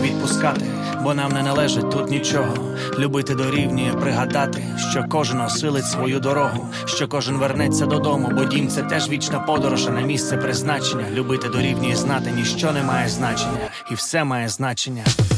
відпускати, бо нам не належить тут нічого. Любити дорівнює пригадати, що кожен осилить свою дорогу, що кожен вернеться додому, бо дім – це теж вічна подорож, а не місце призначення. Любити дорівнює знати, ніщо не має значення, і все має значення.